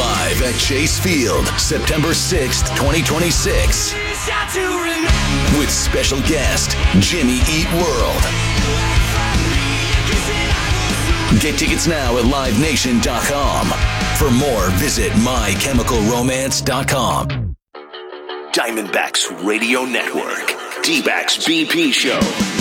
Live at Chase Field, September 6th, 2026. With special guest, Jimmy Eat World. Get tickets now at livenation.com. For more, visit mychemicalromance.com. Diamondbacks Radio Network. D-Backs BP Show.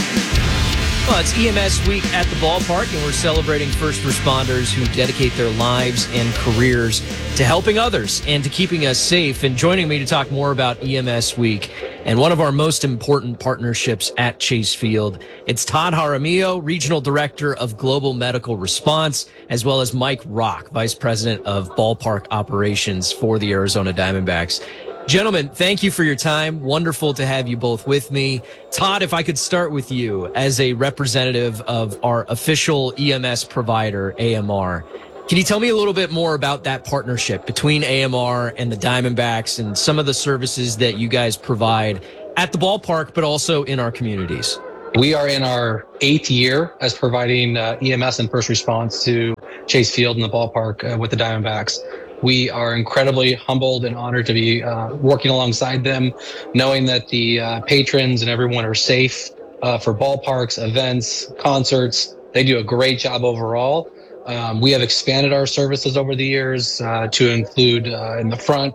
Well, it's EMS week at the ballpark, and we're celebrating first responders who dedicate their lives and careers to helping others and to keeping us safe. And joining me to talk more about EMS week and one of our most important partnerships at Chase Field, it's Todd Jaramillo, Regional Director of Global Medical Response, as well as Mike Rock, Vice President of Ballpark Operations for the Arizona Diamondbacks. Gentlemen, thank you for your time. Wonderful to have you both with me. Todd, if I could start with you as a representative of our official EMS provider, AMR. Can you tell me a little bit more about that partnership between AMR and the Diamondbacks and some of the services that you guys provide at the ballpark, but also in our communities? We are in our 8th year as providing EMS and first response to Chase Field in the ballpark with the Diamondbacks. We are incredibly humbled and honored to be working alongside them, knowing that the patrons and everyone are safe for ballparks, events, concerts. They do a great job overall. We have expanded our services over the years to include in the front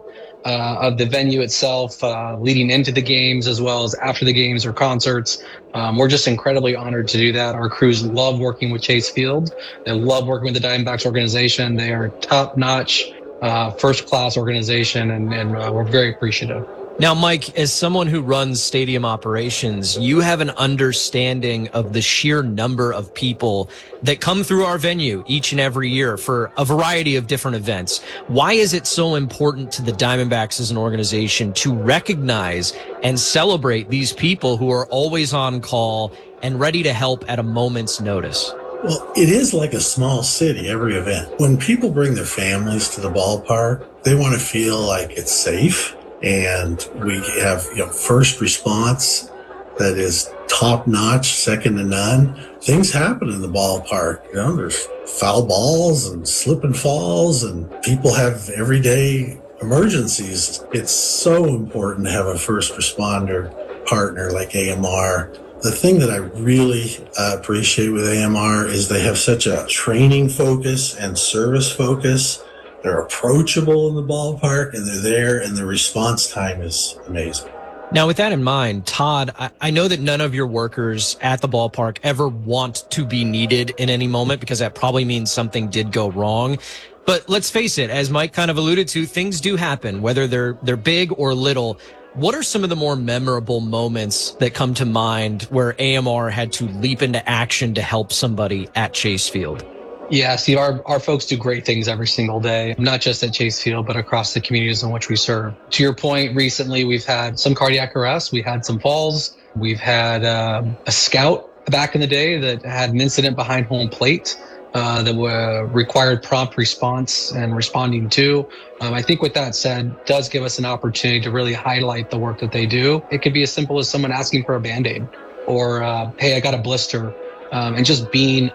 of the venue itself, leading into the games as well as after the games or concerts. We're just incredibly honored to do that. Our crews love working with Chase Field. They love working with the Diamondbacks organization. They are top-notch, first-class organization, and we're very appreciative. Now, Mike, as someone who runs stadium operations, you have an understanding of the sheer number of people that come through our venue each and every year for a variety of different events. Why is it so important to the Diamondbacks as an organization to recognize and celebrate these people who are always on call and ready to help at a moment's notice? Well, it is like a small city, every event. When people bring their families to the ballpark, they want to feel like it's safe. And we have, first response that is top notch, second to none. Things happen in the ballpark. There's foul balls and slip and falls, and people have everyday emergencies. It's so important to have a first responder partner like AMR. The thing that I really appreciate with AMR is they have such a training focus and service focus. They're approachable in the ballpark, and they're there, and the response time is amazing. Now, with that in mind, Todd, I know that none of your workers at the ballpark ever want to be needed in any moment, because that probably means something did go wrong. But let's face it, as Mike kind of alluded to, things do happen, whether they're big or little. What are some of the more memorable moments that come to mind where AMR had to leap into action to help somebody at Chase Field? Yeah, Steve, our folks do great things every single day, not just at Chase Field, but across the communities in which we serve. To your point, recently we've had some cardiac arrests, we had some falls, we've had a scout back in the day that had an incident behind home plate that required prompt response and responding to. I think with that said, does give us an opportunity to really highlight the work that they do. It could be as simple as someone asking for a Band-Aid or, hey, I got a blister, and just being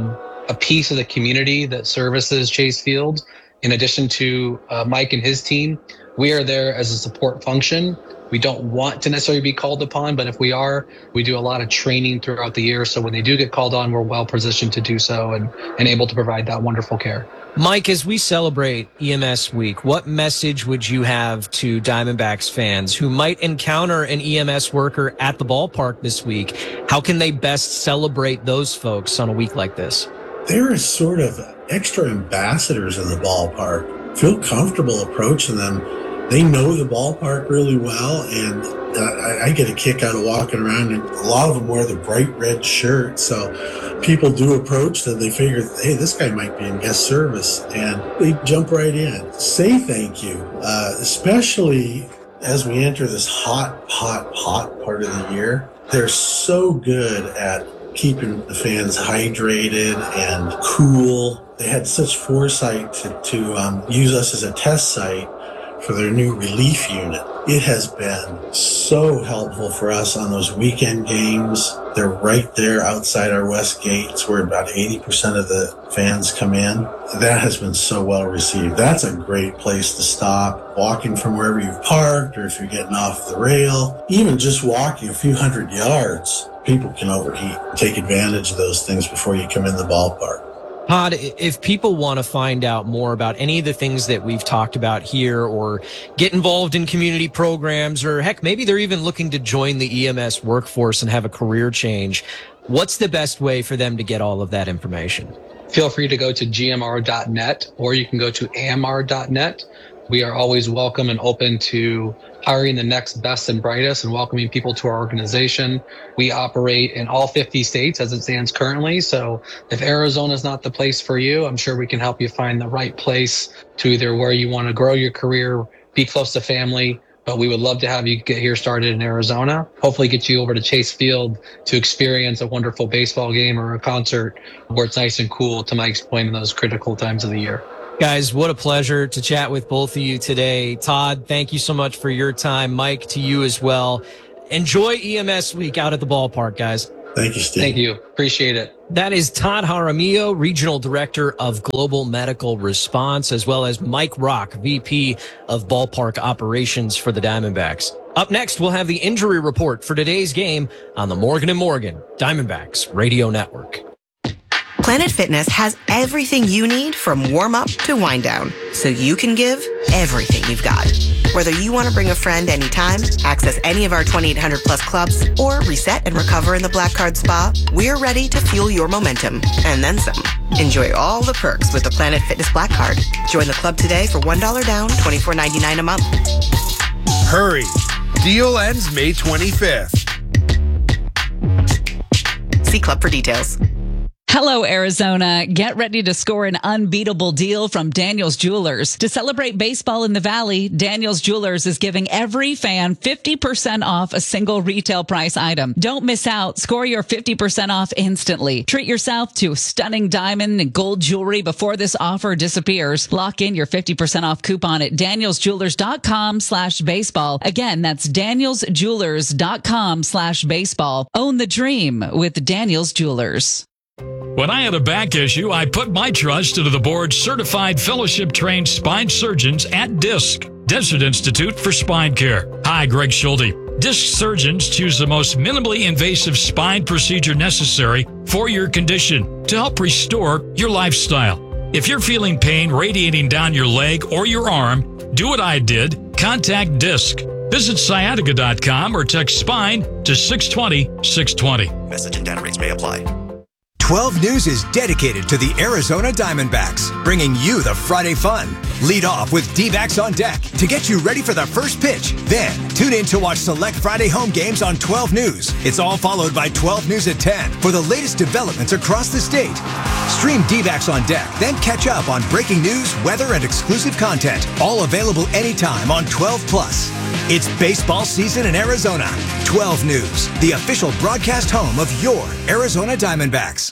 a piece of the community that services Chase Field. In addition to Mike and his team, we are there as a support function. We don't want to necessarily be called upon, but if we are, we do a lot of training throughout the year. So when they do get called on, we're well positioned to do so and able to provide that wonderful care. Mike, as we celebrate EMS week, what message would you have to Diamondbacks fans who might encounter an EMS worker at the ballpark this week? How can they best celebrate those folks on a week like this? There are sort of extra ambassadors in the ballpark. Feel comfortable approaching them. They know the ballpark really well, and I get a kick out of walking around, and a lot of them wear the bright red shirt, so people do approach them. They figure, hey, this guy might be in guest service, and they jump right in. Say thank you, especially as we enter this hot part of the year. They're so good at keeping the fans hydrated and cool. They had such foresight to use us as a test site for their new relief unit. It has been so helpful for us on those weekend games. They're right there outside our west gates where about 80% of the fans come in. That has been so well received. That's a great place to stop, walking from wherever you've parked, or if you're getting off the rail, even just walking a few hundred yards. People can overheat. Take advantage of those things before you come in the ballpark. Todd, if people want to find out more about any of the things that we've talked about here or get involved in community programs, or heck, maybe they're even looking to join the EMS workforce and have a career change, what's the best way for them to get all of that information? Feel free to go to gmr.net, or you can go to amr.net. We are always welcome and open to hiring the next best and brightest and welcoming people to our organization. We operate in all 50 states as it stands currently. So if Arizona is not the place for you, I'm sure we can help you find the right place to either where you want to grow your career, be close to family. But we would love to have you get here started in Arizona, hopefully get you over to Chase Field to experience a wonderful baseball game or a concert where it's nice and cool, to Mike's point, in those critical times of the year. Guys, what a pleasure to chat with both of you today. Todd, thank you so much for your time. Mike, to you as well. Enjoy EMS week out at the ballpark, guys. Thank you, Steve. Thank you. Appreciate it. That is Todd Jaramillo, Regional Director of Global Medical Response, as well as Mike Rock, VP of Ballpark Operations for the Diamondbacks. Up next, we'll have the injury report for today's game on the Morgan & Morgan Diamondbacks Radio Network. Planet Fitness has everything you need from warm-up to wind-down, so you can give everything you've got. Whether you want to bring a friend anytime, access any of our 2,800-plus clubs, or reset and recover in the Black Card Spa, we're ready to fuel your momentum, and then some. Enjoy all the perks with the Planet Fitness Black Card. Join the club today for $1 down, $24.99 a month. Hurry! Deal ends May 25th. See club for details. Hello, Arizona. Get ready to score an unbeatable deal from Daniel's Jewelers. To celebrate baseball in the Valley, Daniel's Jewelers is giving every fan 50% off a single retail price item. Don't miss out. Score your 50% off instantly. Treat yourself to stunning diamond and gold jewelry before this offer disappears. Lock in your 50% off coupon at danielsjewelers.com/baseball. Again, that's danielsjewelers.com/baseball. Own the dream with Daniel's Jewelers. When I had a back issue, I put my trust into the board-certified, fellowship-trained spine surgeons at DISC, Desert Institute for Spine Care. Hi, Greg Schulte. DISC surgeons choose the most minimally invasive spine procedure necessary for your condition to help restore your lifestyle. If you're feeling pain radiating down your leg or your arm, do what I did. Contact DISC. Visit sciatica.com or text SPINE to 620-620. Message and data rates may apply. 12 News is dedicated to the Arizona Diamondbacks, bringing you the Friday fun. Lead off with D-backs on deck to get you ready for the first pitch. Then, tune in to watch select Friday home games on 12 News. It's all followed by 12 News at 10 for the latest developments across the state. Stream D-backs on deck, then catch up on breaking news, weather, and exclusive content. All available anytime on 12+. It's baseball season in Arizona. 12 News, the official broadcast home of your Arizona Diamondbacks.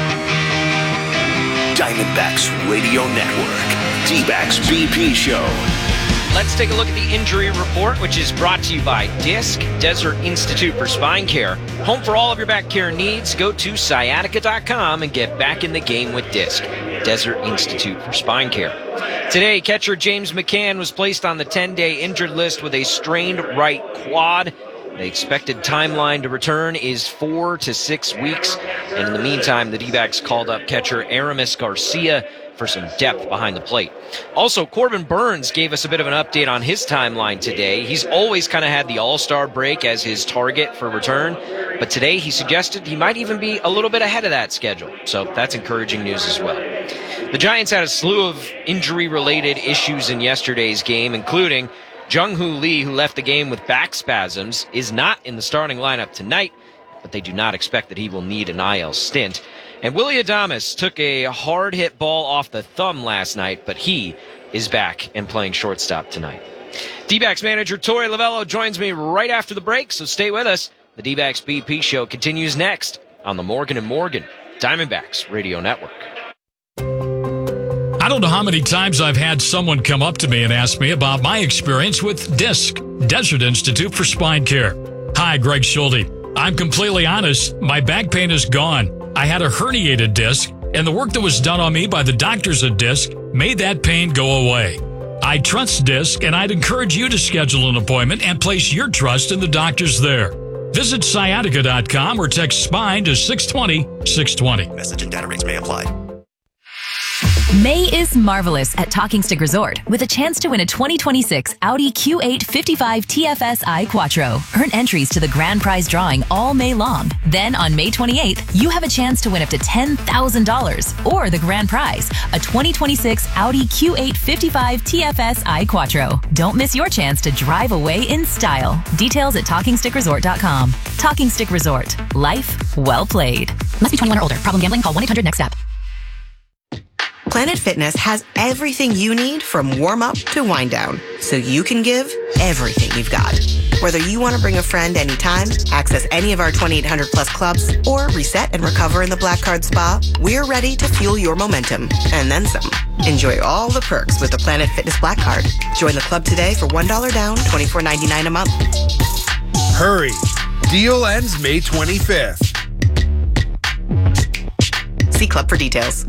Diamondbacks Radio Network. D-backs BP Show. Let's take a look at the injury report, which is brought to you by DISC, Desert Institute for Spine Care. Home for all of your back care needs. Go to sciatica.com and get back in the game with DISC, Desert Institute for Spine Care. Today, catcher James McCann was placed on the 10-day injured list with a strained right quad. The expected timeline to return is 4 to 6 weeks. And in the meantime, the D-backs called up catcher Aramis Garcia for some depth behind the plate. Also, Corbin Burns gave us a bit of an update on his timeline today. He's always kind of had the All-Star break as his target for return, but today he suggested he might even be a little bit ahead of that schedule. So that's encouraging news as well. The Giants had a slew of injury-related issues in yesterday's game, including Jung-Hoo Lee, who left the game with back spasms, is not in the starting lineup tonight, but they do not expect that he will need an IL stint. And Willy Adames took a hard-hit ball off the thumb last night, but he is back and playing shortstop tonight. D-backs manager Torey Lovullo joins me right after the break, so stay with us. The D-backs BP Show continues next on the Morgan & Morgan Diamondbacks Radio Network. I don't know how many times I've had someone come up to me and ask me about my experience with DISC, Desert Institute for Spine Care. Hi, Greg Schulte. I'm completely honest. My back pain is gone. I had a herniated disc, and the work that was done on me by the doctors at DISC made that pain go away. I trust DISC, and I'd encourage you to schedule an appointment and place your trust in the doctors there. Visit sciatica.com or text SPINE to 620-620. Message and data rates may apply. May is marvelous at Talking Stick Resort with a chance to win a 2026 Audi Q8 55 TFSI Quattro. Earn entries to the grand prize drawing all May long. Then on May 28th, you have a chance to win up to $10,000 or the grand prize, a 2026 Audi Q8 55 TFSI Quattro. Don't miss your chance to drive away in style. Details at TalkingStickResort.com. Talking Stick Resort. Life well played. Must be 21 or older. Problem gambling? Call 1-800-NEXT-STEP. Planet Fitness has everything you need from warm up to wind down, so you can give everything you've got. Whether you want to bring a friend anytime, access any of our 2,800 plus clubs, or reset and recover in the Black Card Spa, we're ready to fuel your momentum and then some. Enjoy all the perks with the Planet Fitness Black Card. Join the club today for $1 down, $24.99 a month. Hurry! Deal ends May 25th. See club for details.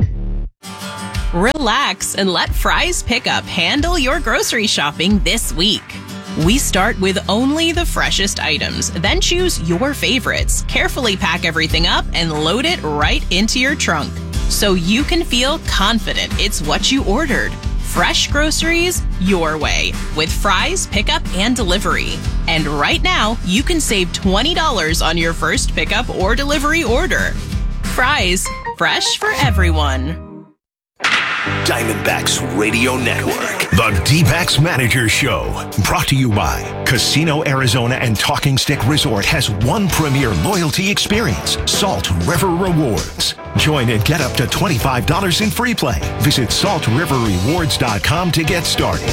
Relax and let Fry's Pickup handle your grocery shopping this week. We start with only the freshest items, then choose your favorites, carefully pack everything up, and load it right into your trunk so you can feel confident it's what you ordered. Fresh groceries your way with Fry's Pickup and Delivery. And right now, you can save $20 on your first pickup or delivery order. Fry's, fresh for everyone. Diamondbacks Radio Network. The D-Backs Manager Show. Brought to you by Casino Arizona and Talking Stick Resort has one premier loyalty experience, Salt River Rewards. Join and get up to $25 in free play. Visit saltriverrewards.com to get started.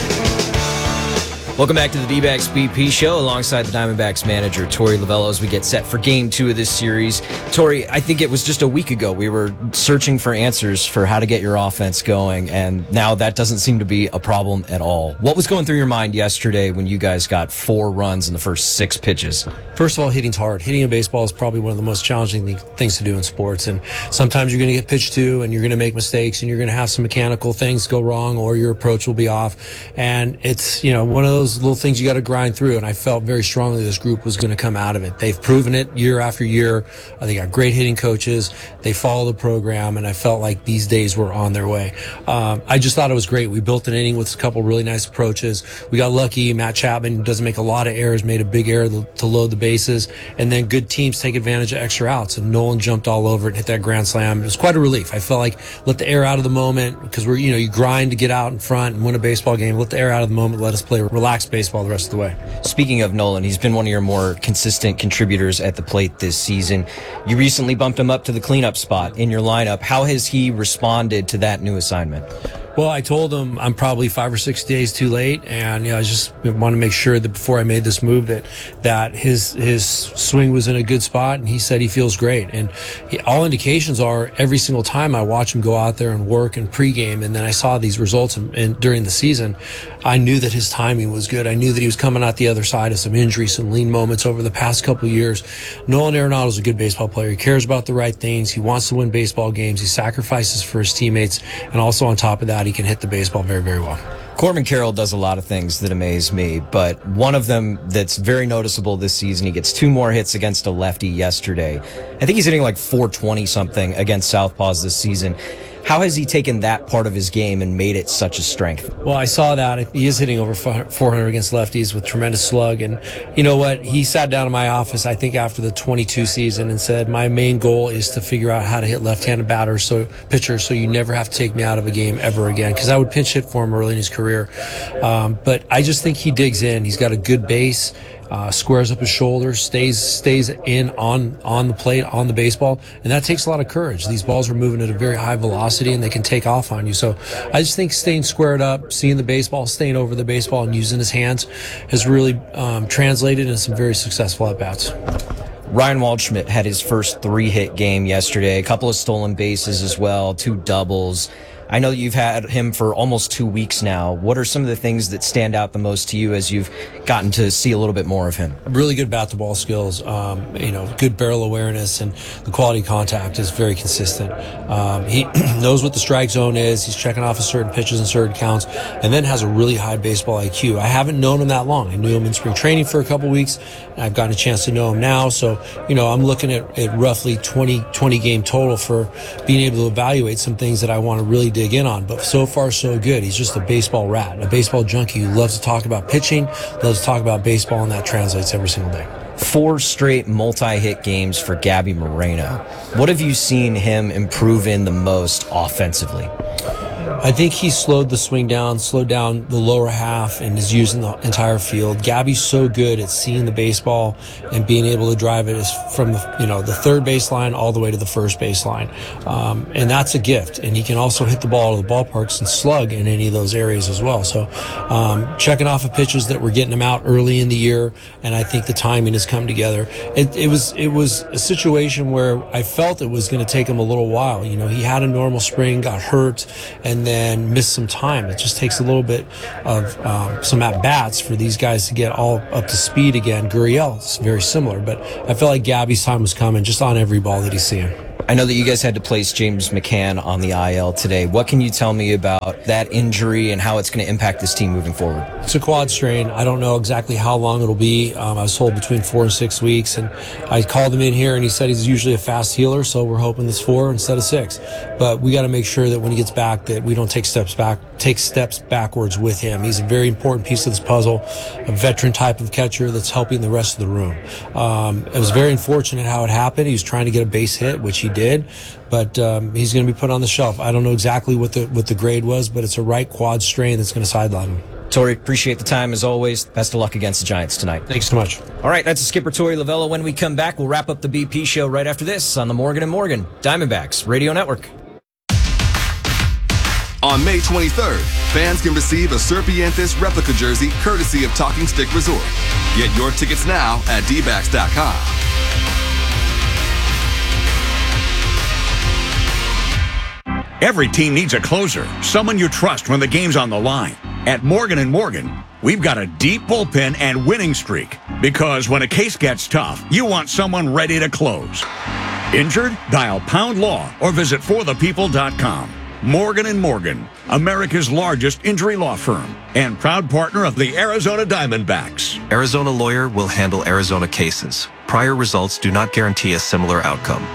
Welcome back to the D-Backs BP Show alongside the Diamondbacks manager, Torey Lovullo, as we get set for Game 2 of this series. Torey, I think it was just a week ago we were searching for answers for how to get your offense going, and now that doesn't seem to be a problem at all. What was going through your mind yesterday when you guys got 4 runs in the first 6 pitches? First of all, hitting's hard. Hitting a baseball is probably one of the most challenging things to do in sports, and sometimes you're going to get pitched to, and you're going to make mistakes, and you're going to have some mechanical things go wrong, or your approach will be off, and it's, one of those little things you got to grind through, and I felt very strongly this group was going to come out of it. They've proven it year after year. They got great hitting coaches. They follow the program, and I felt like these days were on their way. I just thought it was great. We built an inning with a couple really nice approaches. We got lucky. Matt Chapman doesn't make a lot of errors, made a big error to load the bases, and then good teams take advantage of extra outs, and Nolan jumped all over it and hit that grand slam. It was quite a relief. I felt like let the air out of the moment, because we're, you grind to get out in front and win a baseball game. Let the air out of the moment. Let us play relaxed baseball the rest of the way. Speaking of Nolan, he's been one of your more consistent contributors at the plate this season. You recently bumped him up to the cleanup spot in your lineup. How has he responded to that new assignment? Well, I told him I'm probably 5 or 6 days too late, and I just want to make sure that before I made this move that his swing was in a good spot, and he said he feels great. And all indications are every single time I watch him go out there and work and pregame, and then I saw these results during the season, I knew that his timing was good. I knew that he was coming out the other side of some injuries, some lean moments over the past couple of years. Nolan Arenado is a good baseball player. He cares about the right things. He wants to win baseball games. He sacrifices for his teammates, and also on top of that, he can hit the baseball very, very well. Corbin Carroll does a lot of things that amaze me, but one of them that's very noticeable this season, he gets 2 more hits against a lefty yesterday. I think he's hitting like 420 something against southpaws this season. How has he taken that part of his game and made it such a strength? Well, I saw that. He is hitting over 400 against lefties with tremendous slug. And you know what? He sat down in my office, I think after the 22 season, and said, my main goal is to figure out how to hit left-handed pitchers so you never have to take me out of a game ever again. Because I would pinch hit for him early in his career. But I just think he digs in. He's got a good base. Squares up his shoulders, stays in on the plate, on the baseball, and that takes a lot of courage. These balls are moving at a very high velocity, and they can take off on you. So I just think staying squared up, seeing the baseball, staying over the baseball, and using his hands has really translated into some very successful at-bats. Ryan Waldschmidt had his first 3-hit game yesterday, a couple of stolen bases as well, 2 doubles. I know that you've had him for almost 2 weeks now. What are some of the things that stand out the most to you as you've gotten to see a little bit more of him? Really good bat-to-ball skills, good barrel awareness, and the quality contact is very consistent. He knows what the strike zone is. He's checking off of certain pitches and certain counts, and then has a really high baseball IQ. I haven't known him that long. I knew him in spring training for a couple weeks. I've gotten a chance to know him now. So, I'm looking at roughly 20 game total for being able to evaluate some things that I want to really dig in on. But so far, so good. He's just a baseball rat, a baseball junkie who loves to talk about pitching, loves to talk about baseball, and that translates every single day. 4 straight multi-hit games for Gabby Moreno. What have you seen him improve in the most offensively? I think he slowed the swing down, slowed down the lower half, and is using the entire field. Gabby's so good at seeing the baseball and being able to drive it from the third baseline all the way to the first baseline. And that's a gift. And he can also hit the ball to the ballparks and slug in any of those areas as well. So checking off of pitches that were getting him out early in the year, and I think the timing has come together. It was a situation where I felt it was going to take him a little while. He had a normal spring, got hurt, and then missed some time. It just takes a little bit of some at-bats for these guys to get all up to speed again. Gurriel is very similar, but I feel like Gabby's time was coming just on every ball that he's seeing. I know that you guys had to place James McCann on the IL today. What can you tell me about that injury and how it's going to impact this team moving forward? It's a quad strain. I don't know exactly how long it'll be. I was told between 4 and 6 weeks, and I called him in here, and he said he's usually a fast healer, so we're hoping it's 4 instead of 6. But we got to make sure that when he gets back, that we don't take steps backwards with him. He's a very important piece of this puzzle, a veteran type of catcher that's helping the rest of the room. It was very unfortunate how it happened. He was trying to get a base hit, which he did, but he's going to be put on the shelf. I don't know exactly what the grade was, but it's a right quad strain that's going to sideline him. Torey, appreciate the time as always. Best of luck against the Giants tonight. Thanks so much. All right, that's skipper Torey Lovullo. When we come back, we'll wrap up the BP show right after this on the Morgan & Morgan Diamondbacks Radio Network. On May 23rd, fans can receive a Serpientes replica jersey courtesy of Talking Stick Resort. Get your tickets now at dbacks.com. Every team needs a closer, someone you trust when the game's on the line. At Morgan & Morgan, we've got a deep bullpen and winning streak. Because when a case gets tough, you want someone ready to close. Injured? Dial Pound Law or visit forthepeople.com. Morgan & Morgan, America's largest injury law firm and proud partner of the Arizona Diamondbacks. Arizona Lawyer will handle Arizona cases. Prior results do not guarantee a similar outcome.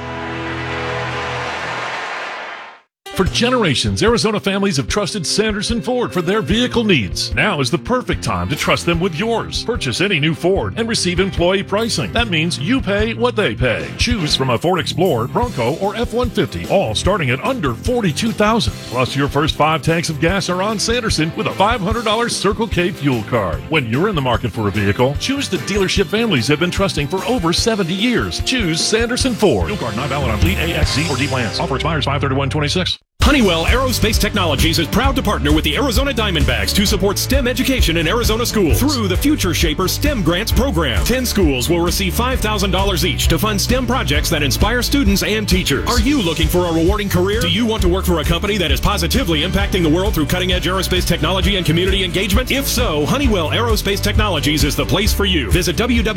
For generations, Arizona families have trusted Sanderson Ford for their vehicle needs. Now is the perfect time to trust them with yours. Purchase any new Ford and receive employee pricing. That means you pay what they pay. Choose from a Ford Explorer, Bronco, or F-150, all starting at under $42,000. Plus, your first 5 tanks of gas are on Sanderson with a $500 Circle K fuel card. When you're in the market for a vehicle, choose the dealership families have been trusting for over 70 years. Choose Sanderson Ford. Fuel card not valid on fleet A, X, Z, or D plans. Offer expires 5/31/26. Honeywell Aerospace Technologies is proud to partner with the Arizona Diamondbacks to support STEM education in Arizona schools through the Future Shaper STEM Grants program. 10 schools will receive $5,000 each to fund STEM projects that inspire students and teachers. Are you looking for a rewarding career? Do you want to work for a company that is positively impacting the world through cutting-edge aerospace technology and community engagement? If so, Honeywell Aerospace Technologies is the place for you. Visit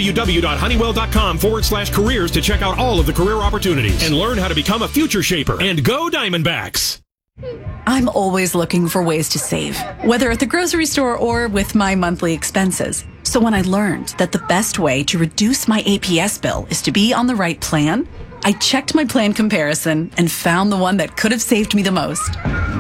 www.honeywell.com/careers to check out all of the career opportunities and learn how to become a Future Shaper. And go Diamondbacks! I'm always looking for ways to save, whether at the grocery store or with my monthly expenses. So when I learned that the best way to reduce my APS bill is to be on the right plan, I checked my plan comparison and found the one that could have saved me the most.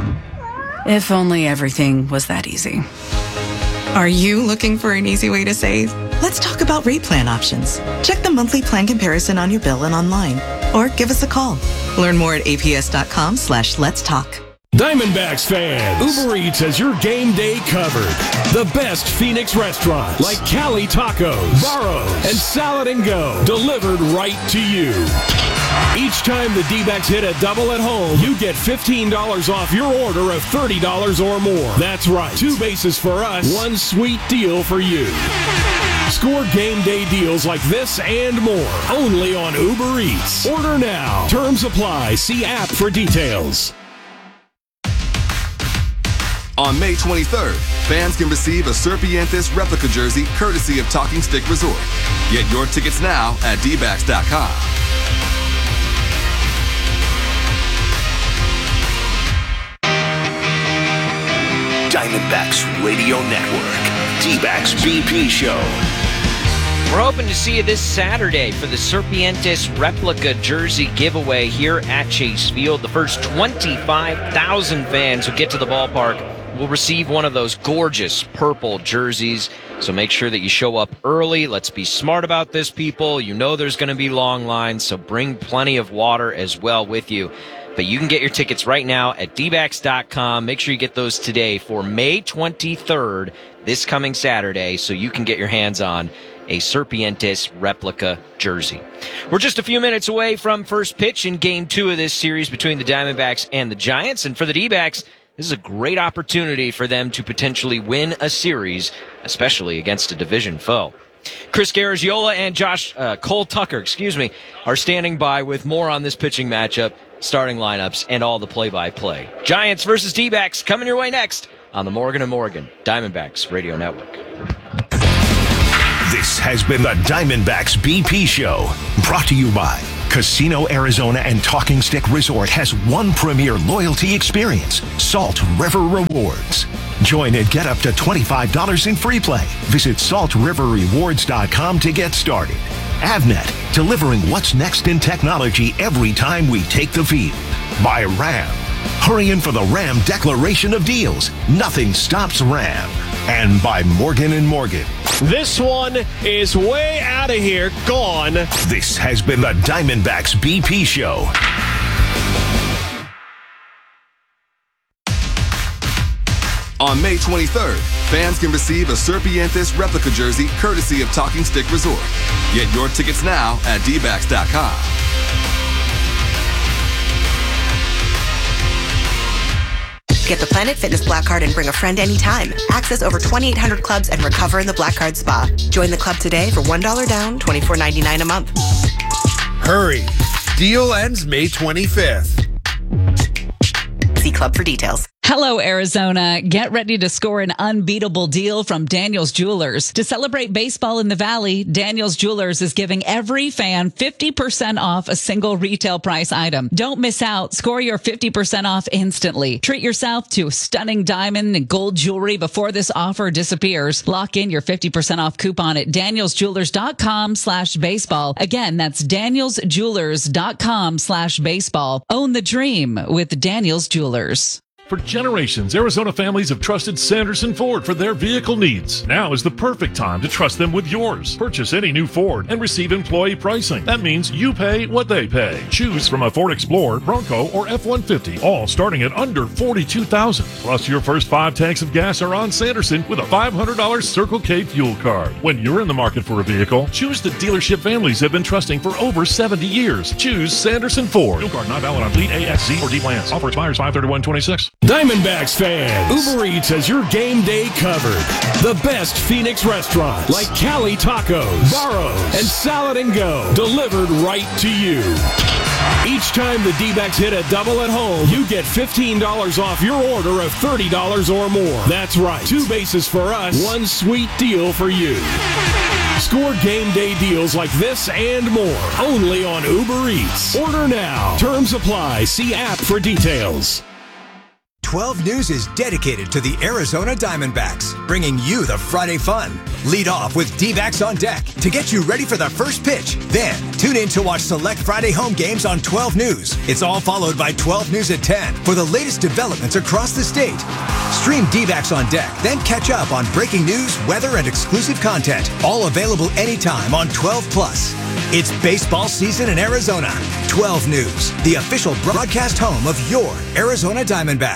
If only everything was that easy. Are you looking for an easy way to save? Let's talk about rate plan options. Check the monthly plan comparison on your bill and online, or give us a call. Learn more at aps.com/let's talk. Diamondbacks fans, Uber Eats has your game day covered. The best Phoenix restaurants like Cali Tacos, Barro's, and Salad and Go delivered right to you. Each time the D-backs hit a double at home, you get $15 off your order of $30 or more. That's right. 2 bases for us, 1 sweet deal for you. Score game day deals like this and more only on Uber Eats. Order now. Terms apply. See app for details. On May 23rd, fans can receive a Serpientes replica jersey courtesy of Talking Stick Resort. Get your tickets now at dbacks.com. Diamondbacks Radio Network. D-Backs BP Show. We're hoping to see you this Saturday for the Serpientes replica jersey giveaway here at Chase Field. The first 25,000 fans who get to the ballpark will receive one of those gorgeous purple jerseys. So make sure that you show up early. Let's be smart about this, people. You know there's going to be long lines, so bring plenty of water as well with you. But you can get your tickets right now at dbacks.com. Make sure you get those today for May 23rd, this coming Saturday, so you can get your hands on a Serpientes replica jersey. We're just a few minutes away from first pitch in Game 2 of this series between the Diamondbacks and the Giants. And for the D-backs, this is a great opportunity for them to potentially win a series, especially against a division foe. Chris Garagiola and Cole Tucker, are standing by with more on this pitching matchup, starting lineups, and all the play-by-play. Giants versus D-backs coming your way next on the Morgan & Morgan Diamondbacks Radio Network. This has been the Diamondbacks BP Show, brought to you by Casino Arizona and Talking Stick Resort has one premier loyalty experience, Salt River Rewards. Join and get up to $25 in free play. Visit saltriverrewards.com to get started. Avnet, delivering what's next in technology every time we take the field. By Ram. Hurry in for the Ram Declaration of Deals. Nothing stops Ram. And by Morgan & Morgan. This one is way out of here, gone. This has been the Diamondbacks BP Show. On May 23rd, fans can receive a Serpientes replica jersey courtesy of Talking Stick Resort. Get your tickets now at dbacks.com. Get the Planet Fitness Black Card and bring a friend anytime. Access over 2,800 clubs and recover in the Black Card Spa. Join the club today for $1 down, $24.99 a month. Hurry. Deal ends May 25th. See club for details. Hello, Arizona. Get ready to score an unbeatable deal from Daniels Jewelers. To celebrate baseball in the Valley, Daniels Jewelers is giving every fan 50% off a single retail price item. Don't miss out. Score your 50% off instantly. Treat yourself to stunning diamond and gold jewelry before this offer disappears. Lock in your 50% off coupon at danielsjewelers.com/baseball. Again, that's danielsjewelers.com/baseball. Own the dream with Daniels Jewelers. For generations, Arizona families have trusted Sanderson Ford for their vehicle needs. Now is the perfect time to trust them with yours. Purchase any new Ford and receive employee pricing. That means you pay what they pay. Choose from a Ford Explorer, Bronco, or F-150, all starting at under $42,000. Plus, your first 5 tanks of gas are on Sanderson with a $500 Circle K fuel card. When you're in the market for a vehicle, choose the dealership families have been trusting for over 70 years. Choose Sanderson Ford. Fuel card not valid on fleet A, X, Z, or D plans. Offer expires 5/31/26. Diamondbacks fans, Uber Eats has your game day covered. The best Phoenix restaurants like Cali Tacos, Barrows, and Salad and Go delivered right to you. Each time the D-backs hit a double at home, you get $15 off your order of $30 or more. That's right. 2 bases for us, 1 sweet deal for you. Score game day deals like this and more only on Uber Eats. Order now. Terms apply. See app for details. 12 News is dedicated to the Arizona Diamondbacks, bringing you the Friday fun. Lead off with D-backs on deck to get you ready for the first pitch. Then, tune in to watch select Friday home games on 12 News. It's all followed by 12 News at 10 for the latest developments across the state. Stream D-backs on deck, then catch up on breaking news, weather, and exclusive content. All available anytime on 12+. It's baseball season in Arizona. 12 News, the official broadcast home of your Arizona Diamondbacks.